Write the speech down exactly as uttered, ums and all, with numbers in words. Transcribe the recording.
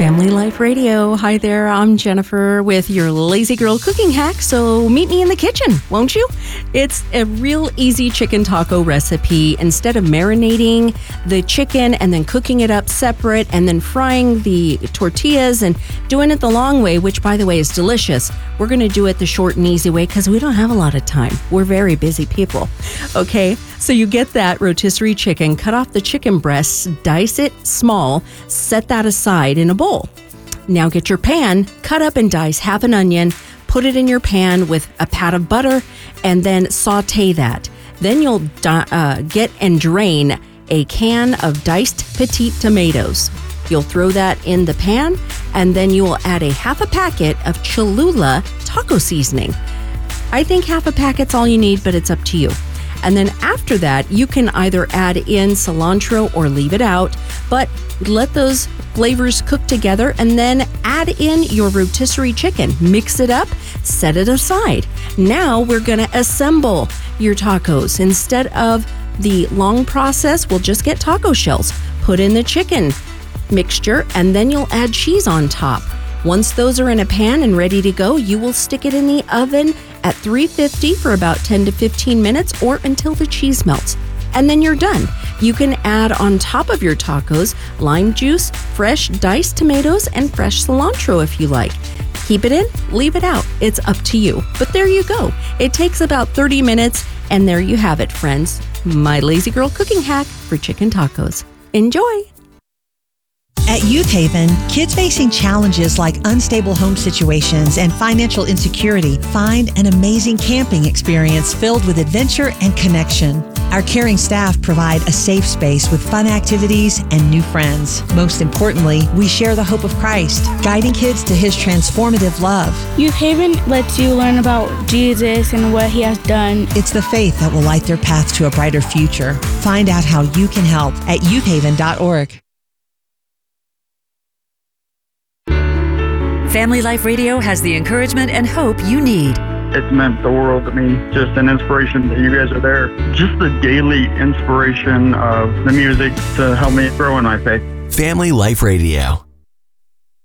Family Life Radio. Hi there, I'm Jennifer with your Lazy Girl cooking hack, so meet me in the kitchen, won't you? It's a real easy chicken taco recipe. Instead of marinating the chicken and then cooking it up separate and then frying the tortillas and doing it the long way, which by the way is delicious, we're going to do it the short and easy way because we don't have a lot of time. We're very busy people. Okay, so you get that rotisserie chicken, cut off the chicken breasts, dice it small, set that aside in a bowl. Now get your pan, cut up and dice half an onion, put it in your pan with a pat of butter, and then saute that. Then you'll di- uh, get and drain a can of diced petite tomatoes. You'll throw that in the pan, and then you will add a half a packet of Cholula taco seasoning. I think half a packet's all you need, but it's up to you. And then after that, you can either add in cilantro or leave it out, but let those flavors cook together and then add in your rotisserie chicken. Mix it up, set it aside. Now we're going to assemble your tacos. Instead of the long process, we'll just get taco shells, put in the chicken mixture, and then you'll add cheese on top. Once those are in a pan and ready to go, you will stick it in the oven at three fifty for about ten to fifteen minutes or until the cheese melts. And then you're done. You can add on top of your tacos lime juice, fresh diced tomatoes, and fresh cilantro if you like. Keep it in, leave it out. It's up to you. But there you go. It takes about thirty minutes, and there you have it, friends. My Lazy Girl cooking hack for chicken tacos. Enjoy! At Youth Haven, kids facing challenges like unstable home situations and financial insecurity find an amazing camping experience filled with adventure and connection. Our caring staff provide a safe space with fun activities and new friends. Most importantly, we share the hope of Christ, guiding kids to His transformative love. Youth Haven lets you learn about Jesus and what He has done. It's the faith that will light their path to a brighter future. Find out how you can help at youth haven dot org. Family Life Radio has the encouragement and hope you need. It's meant the world to me. Just an inspiration that you guys are there. Just the daily inspiration of the music to help me grow in my faith. Family Life Radio.